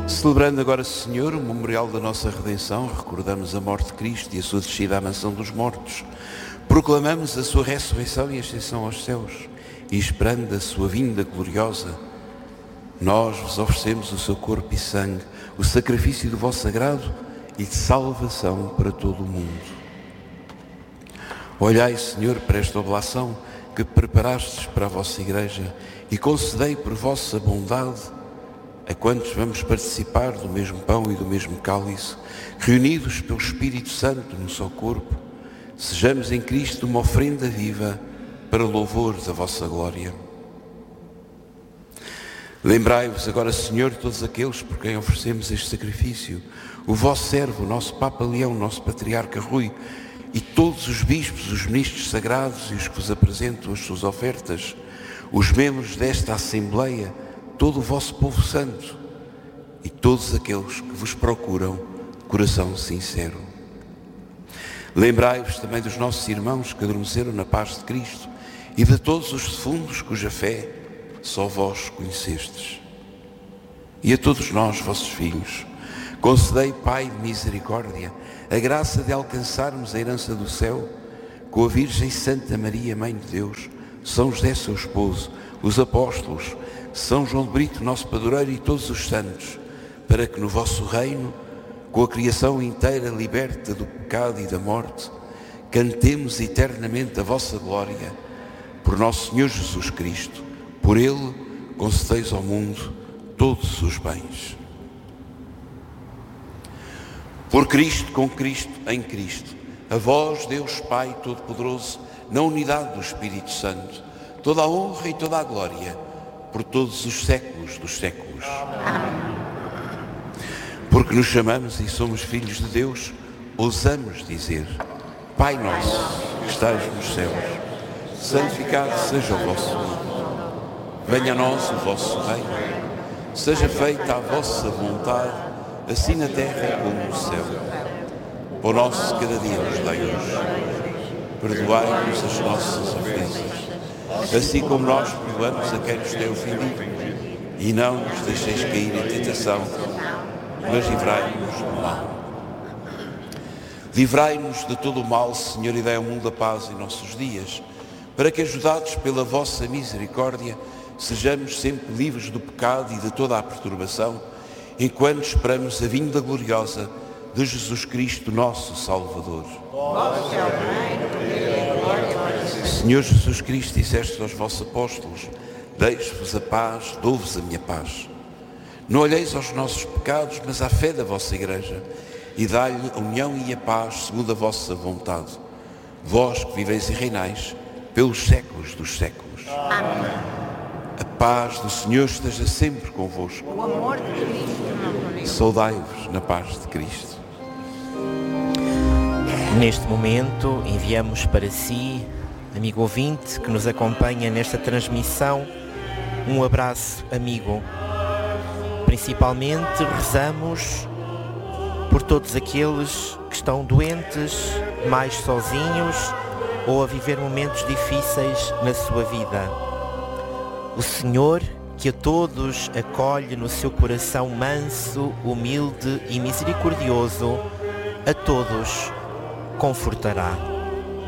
Celebrando agora, Senhor, o memorial da nossa redenção, recordamos a morte de Cristo e a sua descida à mansão dos mortos. Proclamamos a sua ressurreição e ascensão aos céus. E esperando a sua vinda gloriosa, nós vos oferecemos o seu corpo e sangue, o sacrifício do vosso sagrado e de salvação para todo o mundo. Olhai, Senhor, para esta oblação que preparastes para a vossa Igreja e concedei por vossa bondade a quantos vamos participar do mesmo pão e do mesmo cálice, reunidos pelo Espírito Santo no seu corpo, sejamos em Cristo uma oferenda viva para o louvor da vossa glória. Lembrai-vos agora, Senhor, de todos aqueles por quem oferecemos este sacrifício, o vosso servo, o nosso Papa Leão, o nosso Patriarca Rui, e todos os bispos, os ministros sagrados e os que vos apresentam as suas ofertas, os membros desta Assembleia, todo o vosso povo santo e todos aqueles que vos procuram de coração sincero. Lembrai-vos também dos nossos irmãos que adormeceram na paz de Cristo e de todos os defuntos cuja fé só vós conhecestes. E a todos nós, vossos filhos, concedei, Pai de misericórdia, a graça de alcançarmos a herança do céu com a Virgem Santa Maria, Mãe de Deus, São José, seu esposo, os apóstolos, São João de Brito, nosso padroeiro, e todos os santos, para que no vosso reino, com a criação inteira liberta do pecado e da morte, cantemos eternamente a vossa glória, por nosso Senhor Jesus Cristo. Por Ele concedeis ao mundo todos os bens. Por Cristo, com Cristo, em Cristo, a vós, Deus Pai Todo-Poderoso, na unidade do Espírito Santo, toda a honra e toda a glória, por todos os séculos dos séculos. Amém. Porque nos chamamos e somos filhos de Deus, ousamos dizer: Pai nosso, que estais nos céus, santificado seja o vosso nome. Venha a nós o vosso reino. Seja feita a vossa vontade, assim na terra como no céu. O nosso cada dia nos dai hoje. Perdoai-nos as nossas ofensas, assim como nós perdoamos a quem nos tem ofendido. E não nos deixeis cair em tentação, mas livrai-nos do mal. Livrai-nos de todo o mal, Senhor, e dai ao mundo a paz em nossos dias, para que, ajudados pela vossa misericórdia, sejamos sempre livres do pecado e de toda a perturbação, enquanto esperamos a vinda gloriosa de Jesus Cristo, nosso Salvador. Senhor Jesus Cristo, disseste aos vossos apóstolos: deixo-vos a paz, dou-vos a minha paz. Não olheis aos nossos pecados, mas à fé da vossa Igreja, e dai-lhe a união e a paz segundo a vossa vontade. Vós que viveis e reinais pelos séculos dos séculos. Amém. A paz do Senhor esteja sempre convosco. O amor de Cristo. Saudai-vos na paz de Cristo. Neste momento enviamos para si, amigo ouvinte que nos acompanha nesta transmissão, um abraço amigo. Principalmente rezamos por todos aqueles que estão doentes, mais sozinhos ou a viver momentos difíceis na sua vida. O Senhor, que a todos acolhe no seu coração manso, humilde e misericordioso, a todos confortará.